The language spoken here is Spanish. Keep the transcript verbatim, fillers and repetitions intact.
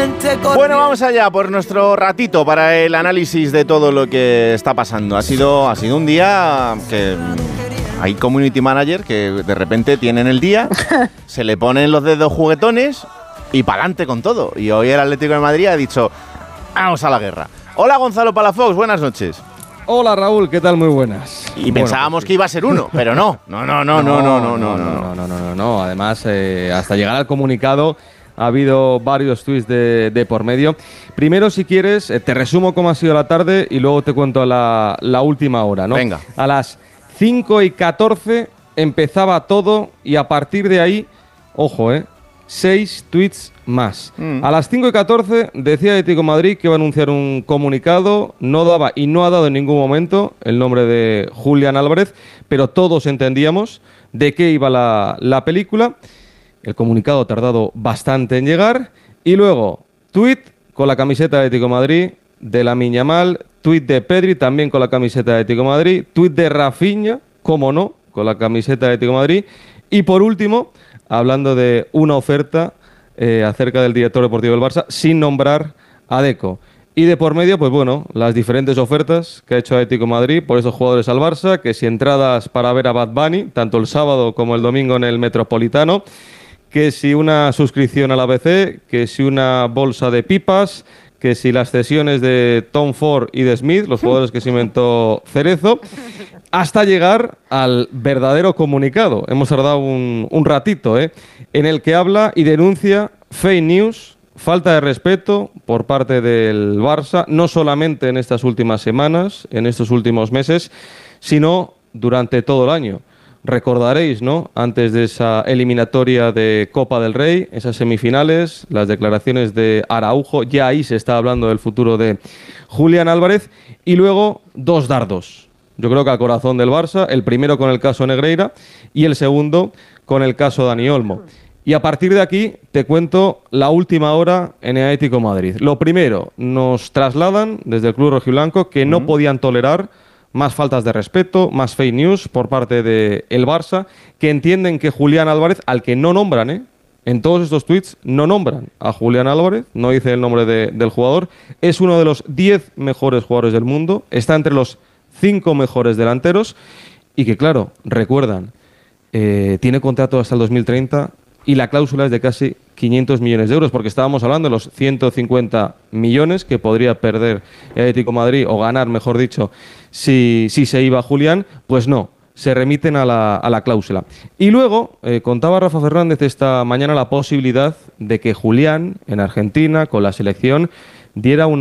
Bueno, vamos allá por nuestro ratito para el análisis de todo lo que está pasando. Ha sido, ha sido un día que hay community manager que de repente tienen el día, se le ponen los dedos juguetones y pa'lante con todo. Y hoy el Atlético de Madrid ha dicho, vamos a la guerra. Hola Gonzalo Palafox, buenas noches. Hola Raúl, ¿qué tal? Muy buenas. Y bueno, pensábamos pues sí. que iba a ser uno, pero no. No, no, no, no, no, no, no, no, no, no, no, no, no. Además, eh, hasta llegar al comunicado ha habido varios tweets de, de por medio. Primero, si quieres, eh, te resumo cómo ha sido la tarde y luego te cuento la, la última hora, ¿no? Venga. A las cinco y catorce empezaba todo y a partir de ahí, ojo, eh, seis tweets más. Mm. A las cinco y catorce decía Atlético de Madrid que iba a anunciar un comunicado, no daba y no ha dado en ningún momento el nombre de Julián Álvarez, pero todos entendíamos de qué iba la, la película. El comunicado ha tardado bastante en llegar. Y luego, tweet con la camiseta de Atlético de Madrid de Lamine Yamal, tweet de Pedri también con la camiseta de Atlético de Madrid, tweet de Rafinha, cómo no, con la camiseta de Atlético de Madrid. Y por último, hablando de una oferta eh, acerca del director deportivo del Barça, sin nombrar a Deco. Y de por medio, pues bueno, las diferentes ofertas que ha hecho Atlético de Madrid por esos jugadores al Barça, que si entradas para ver a Bad Bunny, tanto el sábado como el domingo en el Metropolitano, que si una suscripción a la B C, que si una bolsa de pipas, que si las cesiones de Tom Ford y de Smith, los jugadores que se inventó Cerezo, hasta llegar al verdadero comunicado. Hemos tardado un, un ratito, ¿eh? En el que habla y denuncia fake news, falta de respeto por parte del Barça, no solamente en estas últimas semanas, en estos últimos meses, sino durante todo el año. Recordaréis, ¿no?, antes de esa eliminatoria de Copa del Rey, esas semifinales, las declaraciones de Araujo, ya ahí se está hablando del futuro de Julián Álvarez, y luego dos dardos. Yo creo que al corazón del Barça, el primero con el caso Negreira y el segundo con el caso Dani Olmo. Y a partir de aquí te cuento la última hora en el Atlético de Madrid. Lo primero, nos trasladan desde el club rojiblanco que no podían tolerar más faltas de respeto, más fake news por parte del Barça, que entienden que Julián Álvarez, al que no nombran, ¿eh? En todos estos tweets no nombran a Julián Álvarez, no dice el nombre de, del jugador, es uno de los diez mejores jugadores del mundo, está entre los cinco mejores delanteros y que, claro, recuerdan, eh, tiene contrato hasta el dos mil treinta y la cláusula es de casi quinientos millones de euros, porque estábamos hablando de los ciento cincuenta millones que podría perder el Atlético de Madrid, o ganar, mejor dicho, si, si se iba Julián. Pues no, se remiten a la, a la cláusula. Y luego, eh, contaba Rafa Fernández esta mañana la posibilidad de que Julián, en Argentina, con la selección, diera una